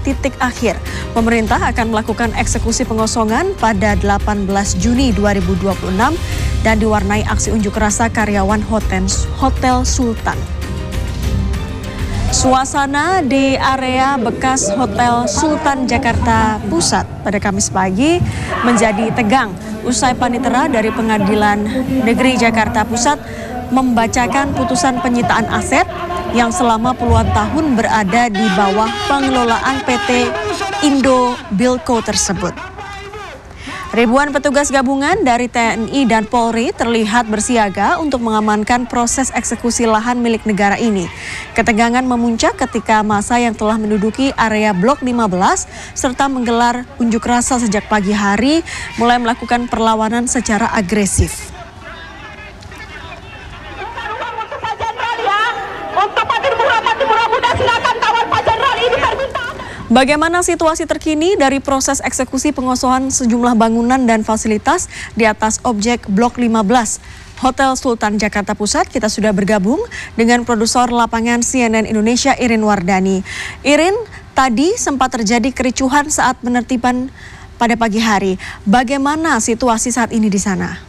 titik akhir. Pemerintah akan melakukan eksekusi pengosongan pada 18 Juni 2026 dan diwarnai aksi unjuk rasa karyawan Hotel Sultan. Suasana di area bekas Hotel Sultan Jakarta Pusat pada Kamis pagi menjadi tegang usai panitera dari Pengadilan Negeri Jakarta Pusat membacakan putusan penyitaan aset yang selama puluhan tahun berada di bawah pengelolaan PT Indo Bilco tersebut. Ribuan petugas gabungan dari TNI dan Polri terlihat bersiaga untuk mengamankan proses eksekusi lahan milik negara ini. Ketegangan memuncak ketika massa yang telah menduduki area Blok 15 serta menggelar unjuk rasa sejak pagi hari mulai melakukan perlawanan secara agresif. Bagaimana situasi terkini dari proses eksekusi pengosongan sejumlah bangunan dan fasilitas di atas objek Blok 15 Hotel Sultan Jakarta Pusat? Kita sudah bergabung dengan produser lapangan CNN Indonesia Irin Wardani. Irin, tadi sempat terjadi kericuhan saat penertiban pada pagi hari. Bagaimana situasi saat ini di sana?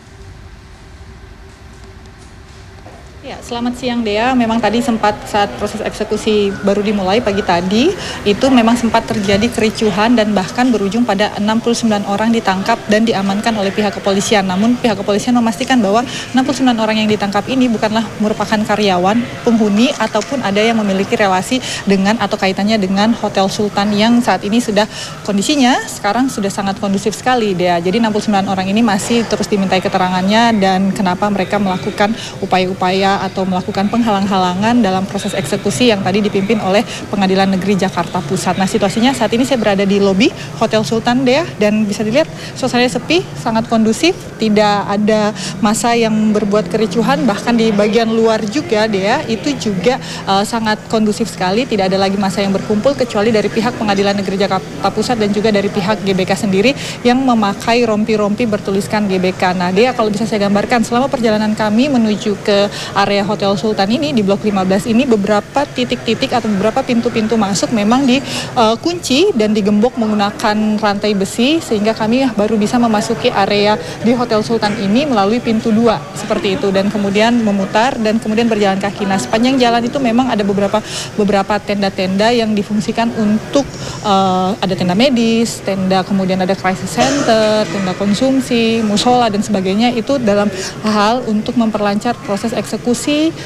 Ya, selamat siang Dea. Memang tadi sempat saat proses eksekusi baru dimulai pagi tadi, itu memang sempat terjadi kericuhan dan bahkan berujung pada 69 orang ditangkap dan diamankan oleh pihak kepolisian. Namun pihak kepolisian memastikan bahwa 69 orang yang ditangkap ini bukanlah merupakan karyawan, penghuni, ataupun ada yang memiliki relasi dengan atau kaitannya dengan Hotel Sultan yang saat ini sudah kondisinya sekarang sudah sangat kondusif sekali Dea. Jadi 69 orang ini masih terus dimintai keterangannya dan kenapa mereka melakukan upaya-upaya atau melakukan penghalang-halangan dalam proses eksekusi yang tadi dipimpin oleh Pengadilan Negeri Jakarta Pusat. Nah, situasinya saat ini saya berada di lobi Hotel Sultan Dea dan bisa dilihat suasananya sepi, sangat kondusif, tidak ada massa yang berbuat kericuhan, bahkan di bagian luar juga Dea itu juga sangat kondusif sekali, tidak ada lagi massa yang berkumpul kecuali dari pihak Pengadilan Negeri Jakarta Pusat dan juga dari pihak GBK sendiri yang memakai rompi-rompi bertuliskan GBK. Nah, Dea, kalau bisa saya gambarkan selama perjalanan kami menuju ke area Hotel Sultan ini di Blok 15 ini beberapa titik-titik atau beberapa pintu-pintu masuk memang dikunci dan digembok menggunakan rantai besi sehingga kami baru bisa memasuki area di Hotel Sultan ini melalui pintu 2 seperti itu dan kemudian memutar dan kemudian berjalan kaki. Nah, sepanjang jalan itu memang ada beberapa tenda-tenda yang difungsikan untuk ada tenda medis, tenda kemudian ada crisis center, tenda konsumsi, musola dan sebagainya, itu dalam hal untuk memperlancar proses eksekusi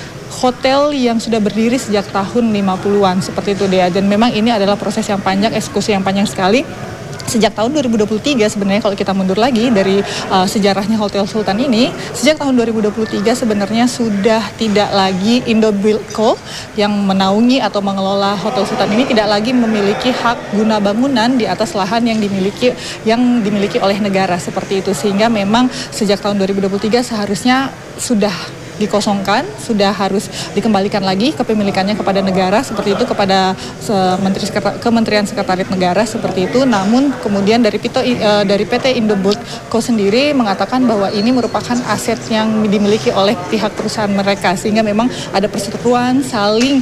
hotel yang sudah berdiri sejak tahun 50-an seperti itu Dea. Dan memang ini adalah proses yang panjang, eksekusi yang panjang sekali. Sejak tahun 2023 sebenarnya kalau kita mundur lagi dari sejarahnya Hotel Sultan ini, sejak tahun 2023 sebenarnya sudah tidak lagi Indo Bilco yang menaungi atau mengelola Hotel Sultan ini, tidak lagi memiliki hak guna bangunan di atas lahan yang dimiliki oleh negara seperti itu. Sehingga memang sejak tahun 2023 seharusnya sudah dikosongkan, sudah harus dikembalikan lagi kepemilikannya kepada negara seperti itu, kepada Kementerian Sekretariat Negara seperti itu. Namun kemudian dari PT Indo Bilco sendiri mengatakan bahwa ini merupakan aset yang dimiliki oleh pihak perusahaan mereka, sehingga memang ada perseteruan saling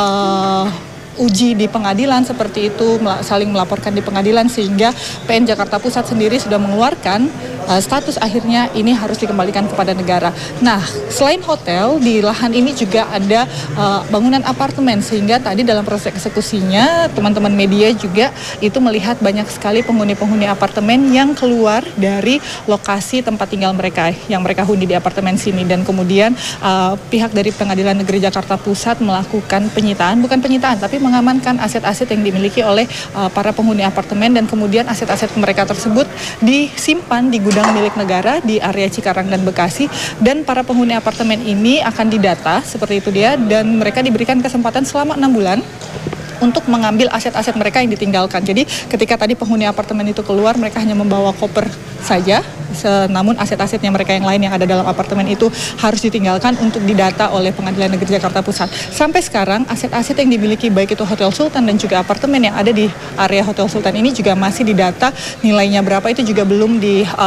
uji di pengadilan seperti itu, saling melaporkan di pengadilan sehingga PN Jakarta Pusat sendiri sudah mengeluarkan status akhirnya ini harus dikembalikan kepada negara. Nah, selain hotel, di lahan ini juga ada bangunan apartemen sehingga tadi dalam proses eksekusinya teman-teman media juga itu melihat banyak sekali penghuni-penghuni apartemen yang keluar dari lokasi tempat tinggal mereka yang mereka huni di apartemen sini dan kemudian pihak dari Pengadilan Negeri Jakarta Pusat melakukan bukan penyitaan tapi mengamankan aset-aset yang dimiliki oleh para penghuni apartemen dan kemudian aset-aset mereka tersebut disimpan di gudang milik negara di area Cikarang dan Bekasi dan para penghuni apartemen ini akan didata seperti itu Dia dan mereka diberikan kesempatan selama 6 bulan untuk mengambil aset-aset mereka yang ditinggalkan. Jadi ketika tadi penghuni apartemen itu keluar, mereka hanya membawa koper saja, namun aset-asetnya mereka yang lain yang ada dalam apartemen itu harus ditinggalkan untuk didata oleh Pengadilan Negeri Jakarta Pusat. Sampai sekarang aset-aset yang dimiliki baik itu Hotel Sultan dan juga apartemen yang ada di area Hotel Sultan ini juga masih didata, nilainya berapa itu juga belum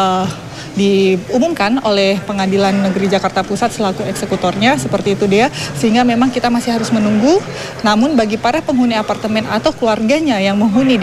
diumumkan oleh Pengadilan Negeri Jakarta Pusat selaku eksekutornya seperti itu Dia, sehingga memang kita masih harus menunggu. Namun bagi para penghuni apartemen atau keluarganya yang menghuni di